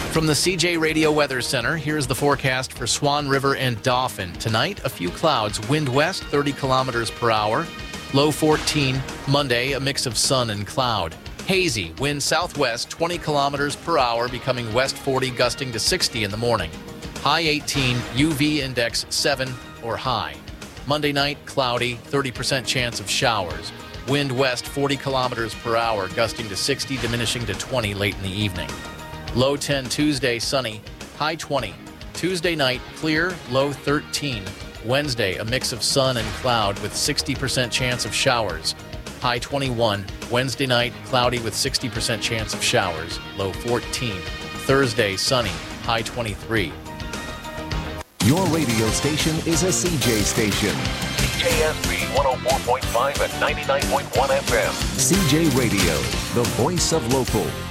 From the CJ Radio Weather Center, here's the forecast for Swan River and Dauphin. Tonight, a few clouds, wind west 30 kilometers per hour, low 14. Monday, a mix of sun and cloud. Hazy, wind southwest 20 kilometers per hour, becoming west 40, gusting to 60 in the morning. High 18, UV index 7 or high. Monday night, cloudy, 30% chance of showers. Wind west 40 kilometers per hour, gusting to 60, diminishing to 20 late in the evening. Low 10 Tuesday, sunny, high 20. Tuesday night, clear, low 13. Wednesday, a mix of sun and cloud with 60% chance of showers. High 21. Wednesday night, cloudy with 60% chance of showers, low 14. Thursday, sunny, high 23. Your radio station is a CJ station. CJSB 104.5 and 99.1 FM. CJ Radio, the voice of local.